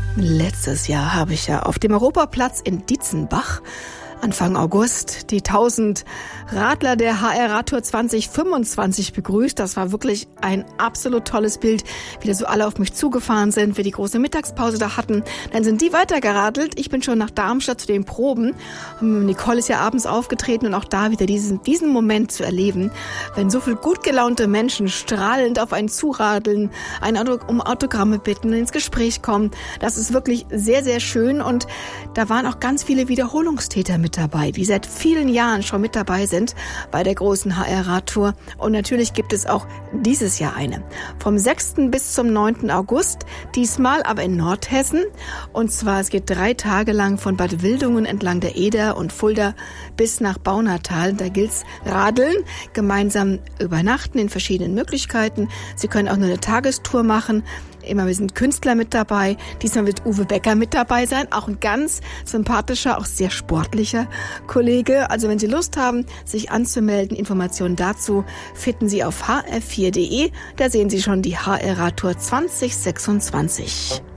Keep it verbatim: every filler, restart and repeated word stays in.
Letztes Jahr habe ich ja auf dem Europaplatz in Dietzenbach Anfang August die tausend Radler der H R Radtour zwanzig fünfundzwanzig begrüßt. Das war wirklich ein absolut tolles Bild, wie da so alle auf mich zugefahren sind, wir die große Mittagspause da hatten. Dann sind die weitergeradelt. Ich bin schon nach Darmstadt zu den Proben. Nicole ist ja abends aufgetreten und auch da wieder diesen, diesen Moment zu erleben, wenn so viel gut gelaunte Menschen strahlend auf einen zuradeln, ein Auto, um Autogramme bitten, ins Gespräch kommen. Das ist wirklich sehr, sehr schön und da waren auch ganz viele Wiederholungstäter mit dabei, die seit vielen Jahren schon mit dabei sind bei der großen H R Radtour. Und natürlich gibt es auch dieses Jahr eine. Vom sechsten bis zum neunten August, diesmal aber in Nordhessen. Und zwar, es geht drei Tage lang von Bad Wildungen entlang der Eder und Fulda bis nach Baunatal. Da gilt's Radeln, gemeinsam übernachten in verschiedenen Möglichkeiten. Sie können auch nur eine Tagestour machen. Immer sind Künstler mit dabei. Diesmal wird Uwe Becker mit dabei sein. Auch ein ganz sympathischer, auch sehr sportlicher Kollege. Also wenn Sie Lust haben, sich anzumelden, Informationen dazu finden Sie auf h r vier punkt d e. Da sehen Sie schon die H R Radtour zwanzig sechsundzwanzig.